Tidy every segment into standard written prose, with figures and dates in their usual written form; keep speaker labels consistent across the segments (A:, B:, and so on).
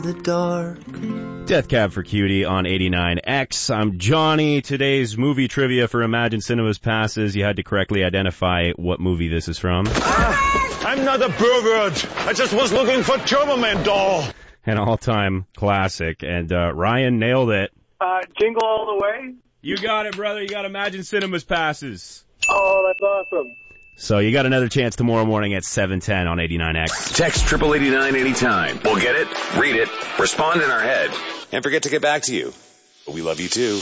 A: the dark.
B: Death Cab for Cutie on 89X. I'm Johnny. Today's movie trivia for Imagine Cinemas passes. You had to correctly identify what movie this is from.
C: I'm not a pervert. I just was looking for Turbo Man doll.
B: An all-time classic. And Ryan nailed it.
D: Jingle All the Way?
B: You got it, brother. You got Imagine Cinemas passes.
D: Oh, that's awesome.
B: So you got another chance tomorrow morning at 7:10 on 89X.
E: Text 8889 anytime. We'll get it, read it, respond in our head, and forget to get back to you. We love you too.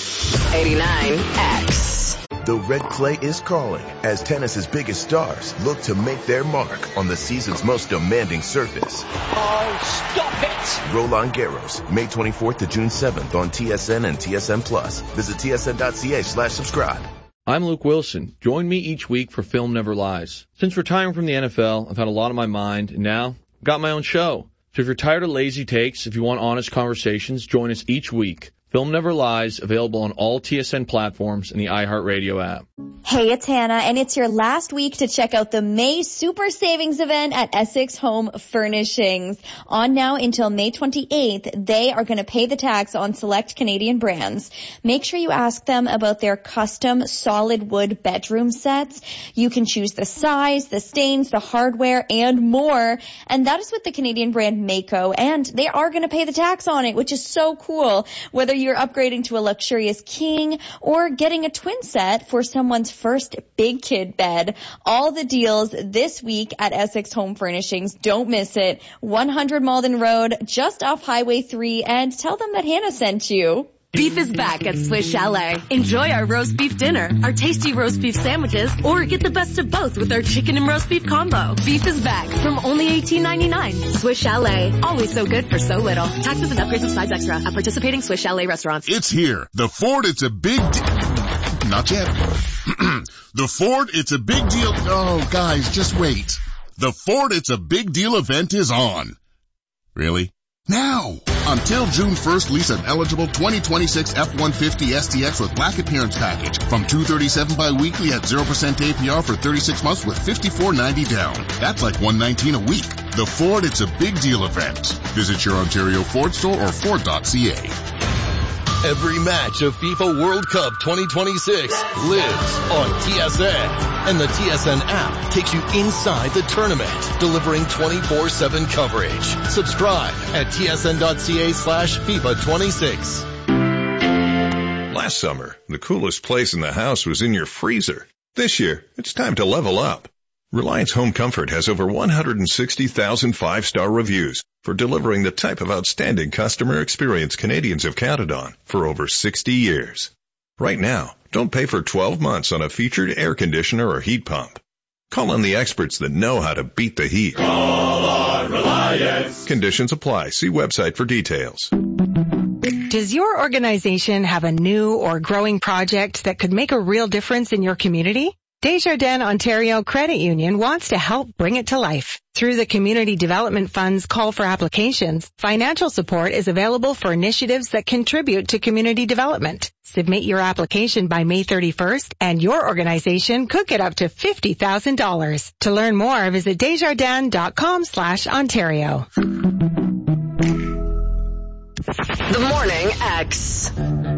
F: 89X.
G: The red clay is calling as tennis's biggest stars look to make their mark on the season's most demanding surface.
H: Oh, stop it!
G: Roland Garros, May 24th to June 7th on TSN and TSN Plus. Visit tsn.ca/subscribe.
I: I'm Luke Wilson. Join me each week for Film Never Lies. Since retiring from the NFL, I've had a lot on my mind, and now I've got my own show. So if you're tired of lazy takes, if you want honest conversations, join us each week. Film Never Lies, available on all TSN platforms and the iHeartRadio app.
J: Hey, it's Hannah, and it's your last week to check out the May Super Savings event at Essex Home Furnishings. On now until May 28th, they are going to pay the tax on select Canadian brands. Make sure you ask them about their custom solid wood bedroom sets. You can choose the size, the stains, the hardware, and more. And that is with the Canadian brand Mako, and they are going to pay the tax on it, which is so cool. Whether you're upgrading to a luxurious king or getting a twin set for someone's first big kid bed. All the deals this week at Essex Home Furnishings. Don't miss it. 100 Malden Road, just off Highway 3, and tell them that Hannah sent you.
F: Beef is back at Swiss Chalet. Enjoy our roast beef dinner, our tasty roast beef sandwiches, or get the best of both with our chicken and roast beef combo. Beef is back from only $18.99. Swiss Chalet, always so good for so little. Taxes and upgrades and sides extra at participating Swiss Chalet restaurants.
K: It's here. The Ford, it's a big Not yet. The Ford, it's a big deal. Oh, guys, just wait. The Ford, it's a big deal event is on. Really? Now! Until June 1st, lease an eligible 2026 F-150 STX with black appearance package from $237 bi-weekly at 0% APR for 36 months with $54.90 down. That's like $119 a week. The Ford, it's a big deal event. Visit your Ontario Ford store or Ford.ca.
L: Every match of FIFA World Cup 2026 lives on TSN. And the TSN app takes you inside the tournament, delivering 24/7 coverage. Subscribe at tsn.ca/FIFA26.
M: Last summer, the coolest place in the house was in your freezer. This year, it's time to level up. Reliance Home Comfort has over 160,000 five-star reviews for delivering the type of outstanding customer experience Canadians have counted on for over 60 years. Right now, don't pay for 12 months on a featured air conditioner or heat pump. Call on the experts that know how to beat the heat.
N: Call on Reliance.
M: Conditions apply. See website for details.
O: Does your organization have a new or growing project that could make a real difference in your community? Desjardins Ontario Credit Union wants to help bring it to life. Through the Community Development Fund's call for applications, financial support is available for initiatives that contribute to community development. Submit your application by May 31st, and your organization could get up to $50,000. To learn more, visit desjardins.com/Ontario.
F: The Morning X.